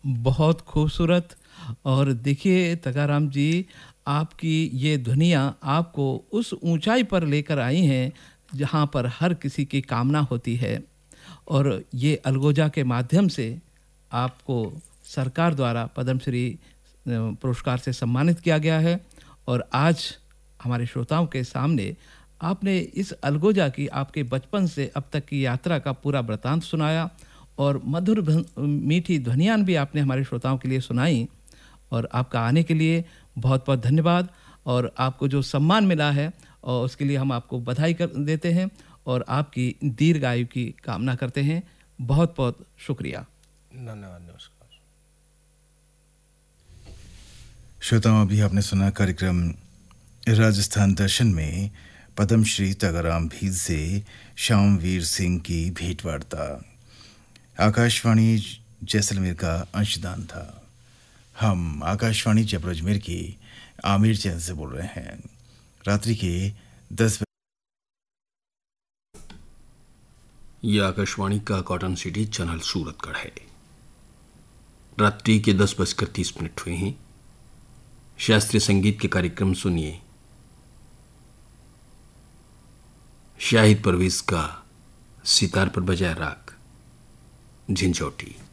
बहुत खूबसूरत। और देखिए तगाराम जी, आपकी ये ध्वनियाँ आपको उस ऊँचाई पर लेकर आई हैं, जहाँ पर हर किसी की कामना होती है। और ये अलगोजा के माध्यम से आपको सरकार द्वारा पद्मश्री पुरस्कार से सम्मानित किया गया है। और आज हमारे श्रोताओं के सामने आपने इस अलगोजा की आपके बचपन से अब तक की यात्रा का पूरा वृतांत सुनाया, और मधुर मीठी ध्वनियाँ भी आपने हमारे श्रोताओं के लिए सुनाई। और आपका आने के लिए बहुत-बहुत धन्यवाद। और आपको जो सम्मान मिला है और उसके लिए हम आपको बधाई कर देते हैं और आपकी दीर्घायु की कामना करते हैं। बहुत-बहुत शुक्रिया। धन्यवाद, नमस्कार। श्रोताओं, अभी आपने सुना कार्यक्रम राजस्थान दर्शन में पद्मश्री तगाराम भील से श्यामवीर सिंह की भेंटवार्ता। आकाशवाणी जैसलमेर का अंशदान था। हम आकाशवाणी जयपुर अजमेर की आमिर चैनल से बोल रहे हैं। रात्रि के 10 यह आकाशवाणी का कॉटन सिटी चैनल सूरतगढ़ है। रात्रि के 10:30 हुए हैं। शास्त्रीय संगीत के कार्यक्रम सुनिए। शाहिद परवेज का सितार पर बजाया राग झिंझोटी।